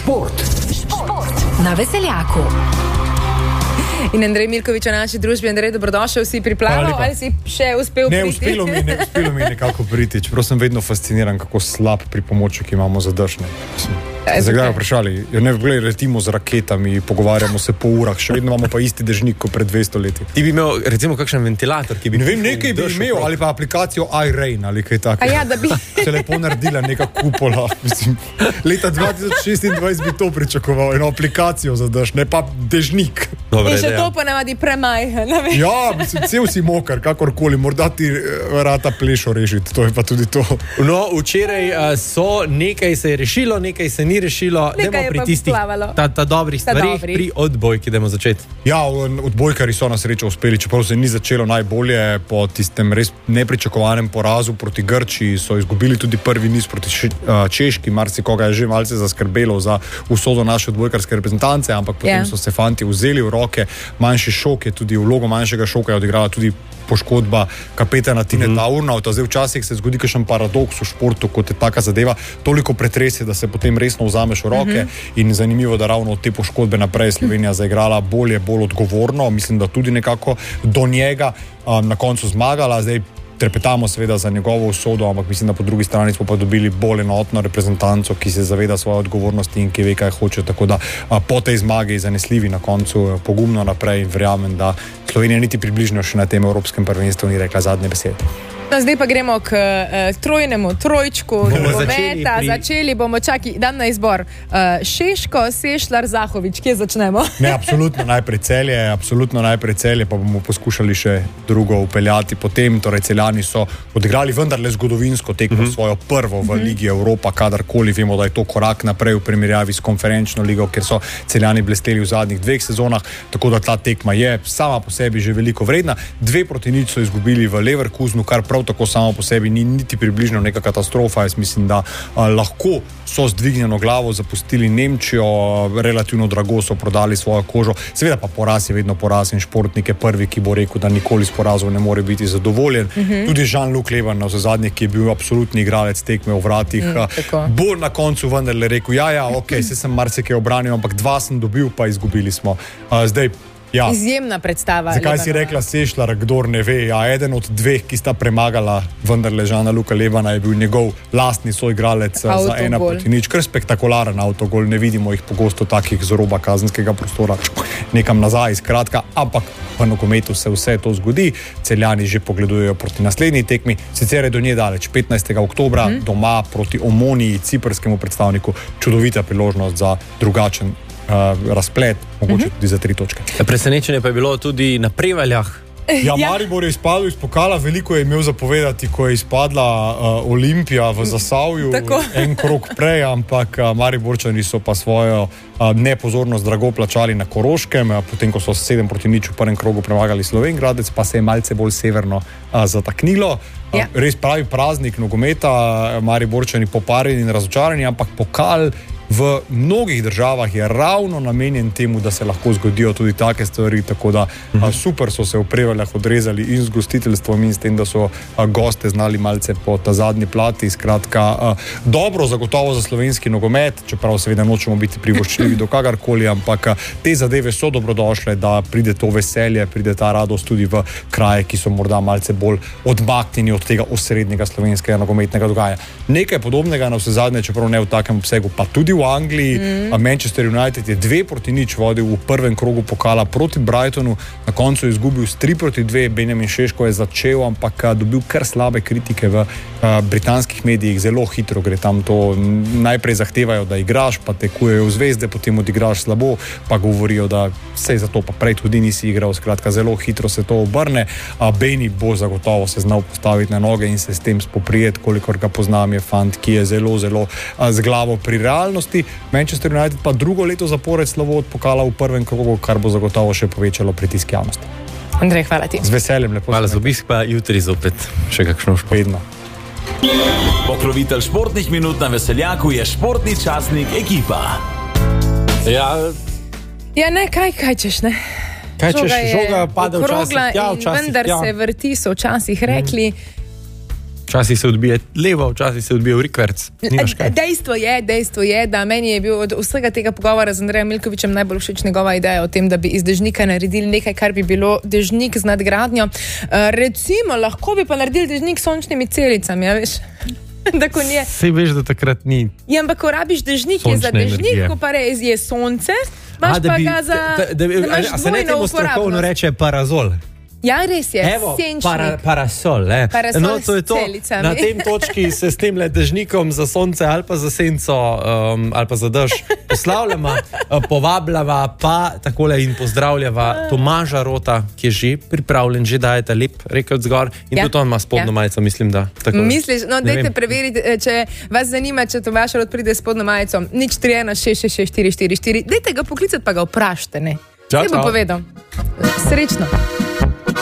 Šport na Veseljaku. In Andrej Milkovič v naši družbi. Andrej, dobrodošel, si priplaval ali si še uspel priti? Ne, uspelo mi je nekako priti, čeprav sem vedno fasciniran, kako slab pripomoček imamo za držne. Zdaj ga vprašali, ne letimo z raketami, pogovarjamo se po urah, še vedno imamo pa isti dežnik kot pred 200 leti. Ti bi imel recimo kakšen ventilator, ki bi... Ne vem, nekaj bi imel, ali pa aplikacijo iRain ali kaj tako. Ja, da bi... Se lepo naredila neka kupola. Mislim, leta 2026 bi to pričakoval, eno aplikacijo za dež, ne pa dežnik. Dobre, in še to pa navadi premajhen. Ja, mislim, cel si mokar, kakorkoli, morda ti rata plešo rešiti, to je pa tudi to. No, včeraj nekaj se je rešilo, nekaj se ni rešilo, dajmo pri tistih ta dobrih stvarih, pri odbojki, dajmo začeti. Ja, odbojkari so na srečo uspeli, čeprav se ni začelo najbolje po tistem res nepričakovanem porazu proti Grčiji, so izgubili tudi prvi niz proti Češki, marsikoga je že malce zaskrbelo za usodo naše odbojkarske reprezentance, ampak potem so se fanti vzeli v roke, manjši šok je tudi, vlogo manjšega šoka je odigrala tudi poškodba kapetana Tine Taurnauta. Zdaj včasih se zgodi kakšen paradoks v športu, kot je taka zadeva, toliko pretrese, da se potem resno vzameš v roke in zanimivo, da ravno od te poškodbe naprej Slovenija zaigrala bolje, bolj odgovorno, mislim, da tudi nekako do njega na koncu zmagala. Zdaj trepetamo seveda za njegovo usodo, ampak mislim, da po drugi strani smo pa dobili bolj enotno reprezentanco, ki se zaveda svoje odgovornosti in ki ve, kaj hoče, tako da po tej zmagi zanesljivi na koncu, pogumno naprej in verjamem, da Slovenija niti približno še na tem evropskem prvenstvu ni rekla zadnje besede. No, zdaj pa gremo k trojnemu trojčku nogometa. Začeli bomo, dam na izbor. Šeško, Sešlar, Zahovič, kje začnemo? Ne, absolutno najprej Celje, pa bomo poskušali še drugo upeljati potem. Torej, Celjani so odigrali vendarle zgodovinsko tekmo, svojo prvo v Ligi Evropa, kadarkoli. Vemo, da je to korak naprej v primerjavi s konferenčno ligo, ker so Celjani blesteli v zadnjih 2 sezonah, tako da ta tekma je sama po sebi že veliko vredna. 2-0 so izgubili v Leverkusenu, kar prav tako samo po sebi ni niti približno neka katastrofa. Jaz mislim, da lahko so z dvignjeno glavo zapustili Nemčijo, relativno drago so prodali svojo kožo. Seveda pa poraz je vedno poraz in športnik je prvi, ki bo rekel, da nikoli s porazom ne more biti zadovoljen. Tudi Jean-Luc Levan, zadnje, ki je bil absolutni igralec tekme v vratih, bo na koncu vendarle rekel, se sem marsikaj obranil, ampak 2 sem dobil, pa izgubili smo. Zdaj izjemna predstava. Zakaj si rekla Sešlar, kdor ne ve? Eden od 2, ki sta premagala vendarle Jeana-Luca Levana, je bil njegov lastni soigralec za 1-0. Kar spektakularen avtogol, ne vidimo jih pogosto takih z roba kazenskega prostora nekam nazaj, skratka, ampak v nogometu se vse to zgodi. Celjani že pogledujejo proti naslednji tekmi, sicer je do nje daleč, 15. oktobra doma proti Omoniji, ciprskemu predstavniku, čudovita priložnost za drugačen razplet, mogoče tudi za 3 točke. Presenečenje pa je bilo tudi na Prevaljah. Maribor je izpadel iz pokala, veliko je imel zapovedati, ko je izpadla Olimpija v Zasavju en krog prej, ampak Mariborčani so pa svojo nepozornost drago plačali na Koroškem, potem ko so 7-0 v prvem krogu premagali Slovenj Gradec, pa se je malce bolj severno zataknilo. Res pravi praznik nogometa, Mariborčani poparjeni in razočarani, ampak pokal v mnogih državah je ravno namenjen temu, da se lahko zgodijo tudi take stvari, tako da super so se v Prevaljah odrezali in z gostiteljstvom in s tem, da so goste znali malce po ta zadnji plati. Skratka, dobro zagotovo za slovenski nogomet, čeprav seveda nočemo biti privoščljivi do kagarkoli, ampak te zadeve so dobrodošle, da pride to veselje, pride ta radost tudi v kraje, ki so morda malce bolj odmaknjeni od tega osrednjega slovenskega nogometnega dogajanja. Nekaj podobnega na vse zadnje, čeprav ne v takem obsegu, pa tudi v Angliji. Manchester United je 2-0 vodil v prvem krogu pokala proti Brightonu, na koncu je izgubil s 3-2. Benjamin Šeško je začel, ampak dobil kar slabe kritike v britanskih medijih, zelo hitro gre tam to, najprej zahtevajo, da igraš, pa tekujejo v zvezde, potem odigraš slabo, pa govorijo, da se za to pa prej tudi nisi igral, skratka zelo hitro se to obrne. Beni bo zagotovo se znal postaviti na noge in se s tem spoprijeti, kolikor ga poznam, je fant, ki je zelo z glavo pri realnosti. Manchester United pa drugo leto zapored slabo od pokala v prvem krogu, kar bo zagotovo še povečalo pritisk javnosti. Andrej, hvala ti. Z veseljem, lepo. Hvala za obisk, pa jutri zopet še kakšno vedno. Pokrovitelj športnih minut na Veseljaku je športni časnik Ekipa. Kaj češ, ne? Kaj češ, žoga pade včasih tja, včasih vendar se vrti, so včasih rekli. Včasih se odbije levo, včasih se odbije v rikverc. Dejstvo je, da meni je bil od vsega tega pogovora z Andrejem Milkovičem najbolj všeč njegova ideja o tem, da bi iz dežnika naredili nekaj, kar bi bilo dežnik z nadgradnjo. Recimo, lahko bi pa naredili dežnik s sončnimi celicami, ja, veš? Sej veš, da takrat ni. Ja, ampak ko rabiš dežnik, je za dežnik, ko pa res je sonce, imaš pa ga za... A se ne temu strokovno reče parazol? Ja, res je. Evo, parasol. Parasol to je to. Na tem točki se s tem dežnikom za sonce ali pa za senco ali pa za dež poslavljamo, povabljava pa takole in pozdravljava Tomaža Rota, ki je že pripravljen, že dajete lep rekord zgor in tudi on ima spodnjo majico, mislim, da. Takole. Misliš? No, dajte preveriti, če vas zanima, če Tomaž Rot pride s spodnjo majico. 041 666 444. Dajte ga poklicati pa ga vprašajte, ne? Kaj bo povedal? Srečno.